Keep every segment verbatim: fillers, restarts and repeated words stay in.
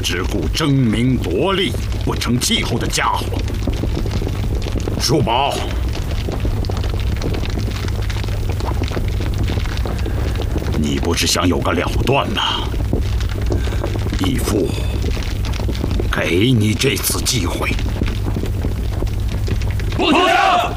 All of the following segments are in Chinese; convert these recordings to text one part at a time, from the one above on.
只顾争名夺利、不成气候的家伙。叔宝，你不是想有个了断吗？义父，给你这次机会。 不投降！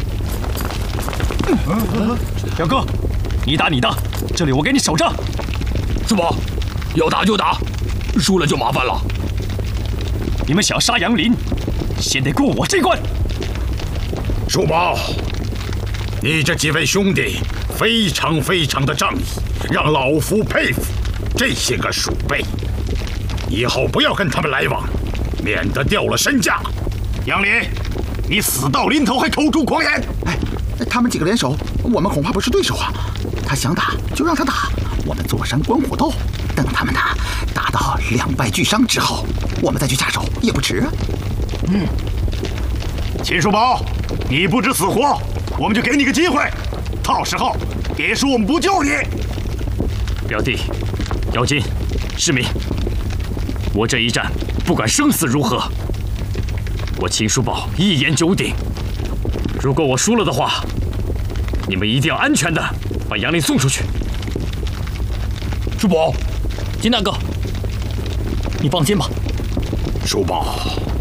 表哥，你打你的，这里我给你守着。 叔宝，要打就打，输了就麻烦了。 你们想要杀杨林，先得过我这关。 叔宝，你这几位兄弟非常非常的仗义，让老夫佩服。这些个鼠辈，以后不要跟他们来往，免得掉了身价。杨林，你死到临头还口出狂言！ 哎，他们几个联手，我们恐怕不是对手啊。他想打就让他打，我们坐山观虎斗，等他们呢打到两败俱伤之后，我们再去下手也不迟啊。 嗯，秦叔宝，你不知死活，我们就给你个机会，到时候别说我们不救你。 表弟，姚金，世民，我这一战不管生死如何，我秦叔宝一言九鼎。如果我输了的话，你们一定要安全的把杨林送出去。 叔宝，金大哥，你放心吧。 叔宝，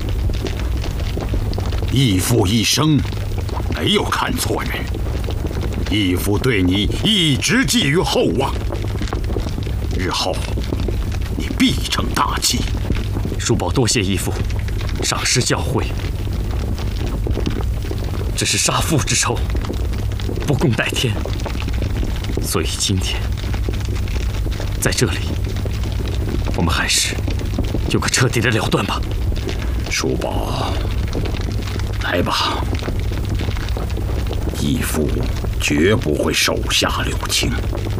义父一生没有看错人，义父对你一直寄予厚望，日后你必成大器。 叔宝多谢义父赏识教诲，只是杀父之仇，不共戴天，所以今天在这里，我们还是有个彻底的了断吧。 叔宝，来吧，义父绝不会手下留情。